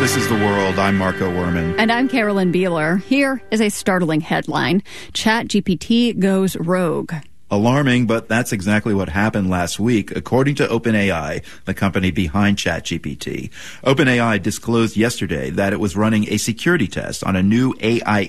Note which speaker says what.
Speaker 1: This is The World. I'm Marco Werman.
Speaker 2: And I'm Carolyn Beeler. Here is a startling headline. ChatGPT goes rogue.
Speaker 1: Alarming, but that's exactly what happened last week, according to OpenAI, the company behind ChatGPT. OpenAI disclosed yesterday that it was running a security test on a new AI